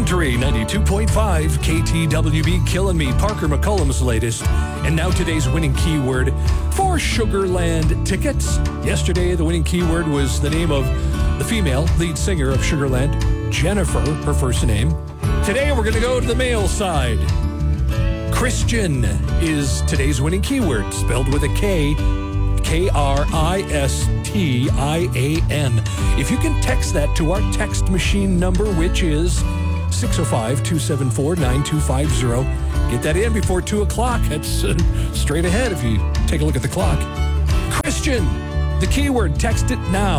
Country 92.5 KTWB Killin' Me, Parker McCollum's latest. And now today's winning keyword for Sugarland tickets. Yesterday, the winning keyword was the name of the female lead singer of Sugarland, Jennifer, her first name. Today, we're going to go to the male side. Christian is today's winning keyword, spelled with a K, Kristian. If you can text that to our text machine number, which is 605-274-9250. Get that in before 2 o'clock. That's straight ahead if you take a look at the clock. Christian, the keyword, text it now.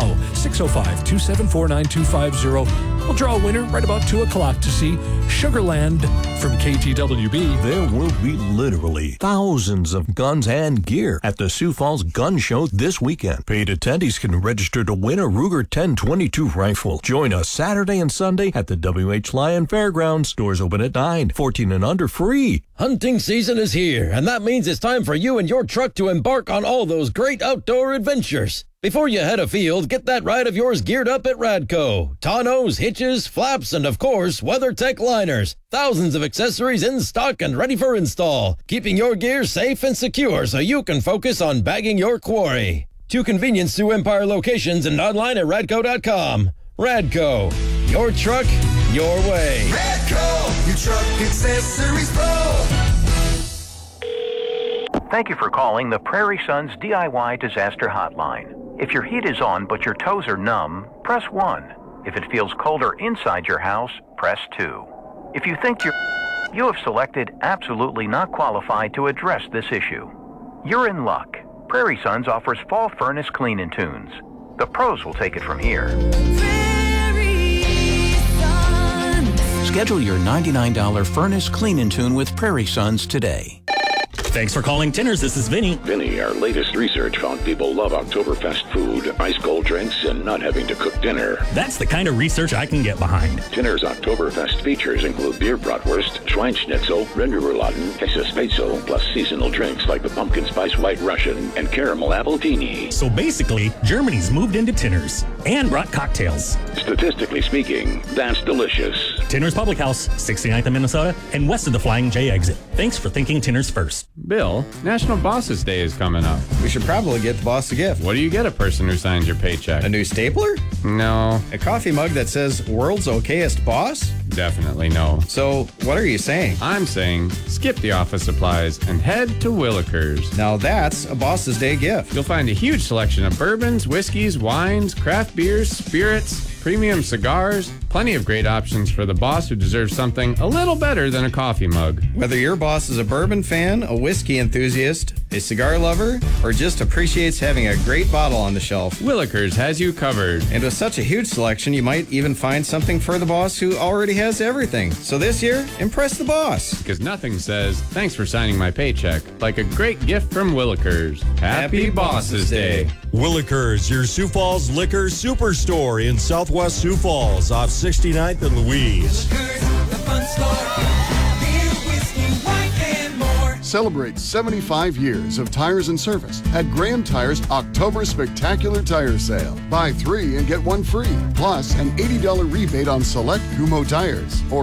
605-274-9250. We'll draw a winner right about 2 o'clock to see Sugarland from KTWB. There will be literally thousands of guns and gear at the Sioux Falls Gun Show this weekend. Paid attendees can register to win a Ruger 1022 rifle. Join us Saturday and Sunday at the W.H. Lyon Fairgrounds. Doors open at 9. 14 and under free. Hunting season is here, and that means it's time for you and your truck to embark on all those great outdoor adventures. Before you head afield, get that ride of yours geared up at Radco. Tonneaus, hitches, flaps, and of course, WeatherTech liners. Thousands of accessories in stock and ready for install, keeping your gear safe and secure so you can focus on bagging your quarry. 2 convenient Sioux Empire locations and online at radco.com. Radco, your truck, your way. Radco, your truck accessories pro. Thank you for calling the Prairie Sons DIY Disaster Hotline. If your heat is on but your toes are numb, press 1. If it feels colder inside your house, press 2. If you think you have selected absolutely not qualified to address this issue. You're in luck. Prairie Sons offers fall furnace clean-in tunes. The pros will take it from here. Schedule your $99 furnace clean-in tune with Prairie Sons today. Thanks for calling Tinners. This is Vinny. Vinny, our latest research found people love Oktoberfest food, ice cold drinks, and not having to cook dinner. That's the kind of research I can get behind. Tinners Oktoberfest features include beer bratwurst, Schweinsschnitzel, Rinderrouladen, Käsespätzle, plus seasonal drinks like the pumpkin spice white Russian and caramel appletini. So basically, Germany's moved into Tinners and brought cocktails. Statistically speaking, that's delicious. Tinners Public House, 69th in Minnesota, and west of the Flying J exit. Thanks for thinking Tinners first. Bill, National Bosses Day is coming up. We should probably get the boss a gift. What do you get a person who signs your paycheck? A new stapler? No. A coffee mug that says World's Okayest Boss? Definitely no. So, what are you saying? I'm saying skip the office supplies and head to Willikers. Now that's a Boss's Day gift. You'll find a huge selection of bourbons, whiskeys, wines, craft beers, spirits, premium cigars, plenty of great options for the boss who deserves something a little better than a coffee mug. Whether your boss is a bourbon fan, a whiskey enthusiast, a cigar lover, or just appreciates having a great bottle on the shelf, Willikers has you covered. And with such a huge selection, you might even find something for the boss who already has everything. So this year, impress the boss. Because nothing says, thanks for signing my paycheck, like a great gift from Willikers. Happy Bosses Day. Willikers, your Sioux Falls liquor superstore in Southwest Sioux Falls off 69th and Louise. Willikers, the fun store. Beer, whiskey, wine, and more. Celebrate 75 years of tires and service at Graham Tires October Spectacular Tire Sale. Buy 3 and get 1 free, plus an $80 rebate on select Kumho tires, or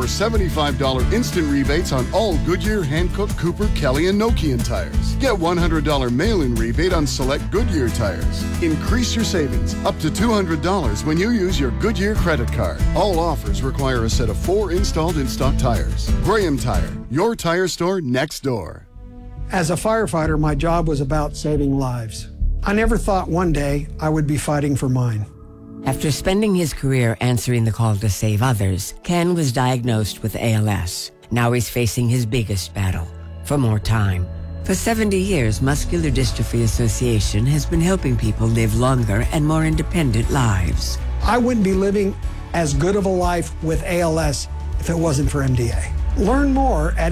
$75 instant rebates on all Goodyear, Hankook, Cooper, Kelly, and Nokian tires. Get $100 mail-in rebate on select Goodyear tires. Increase your savings up to $200 when you use your Goodyear credit card. All offers require a set of 4 installed in-stock tires. Graham Tire, your tire store next door. As a firefighter, my job was about saving lives. I never thought one day I would be fighting for mine. After spending his career answering the call to save others, Ken was diagnosed with ALS. Now he's facing his biggest battle, for more time. For 70 years, Muscular Dystrophy Association has been helping people live longer and more independent lives. I wouldn't be living as good of a life with ALS if it wasn't for MDA. Learn more at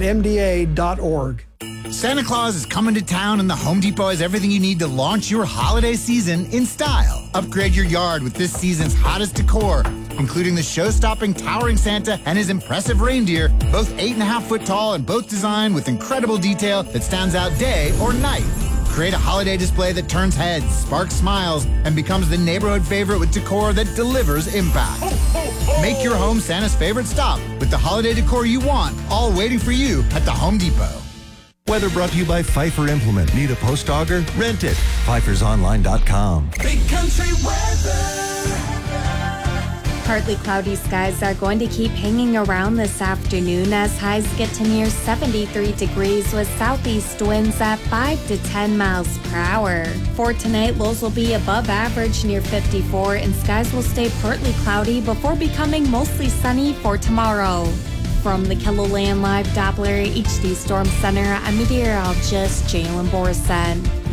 MDA.org. Santa Claus is coming to town, and the Home Depot has everything you need to launch your holiday season in style. Upgrade your yard with this season's hottest decor, including the show-stopping towering Santa and his impressive reindeer, both 8.5 foot tall and both designed with incredible detail that stands out day or night. Create a holiday display that turns heads, sparks smiles, and becomes the neighborhood favorite with decor that delivers impact. Ho, ho, ho. Make your home Santa's favorite stop with the holiday decor you want, all waiting for you at the Home Depot. Weather brought to you by Pfeiffer Implement. Need a post auger? Rent it. PfeiffersOnline.com. Big country weather. Partly cloudy skies are going to keep hanging around this afternoon as highs get to near 73 degrees with southeast winds at 5 to 10 miles per hour. For tonight, lows will be above average near 54 and skies will stay partly cloudy before becoming mostly sunny for tomorrow. From the KELOLAND Live Doppler HD Storm Center, I'm meteorologist Jalen Borson.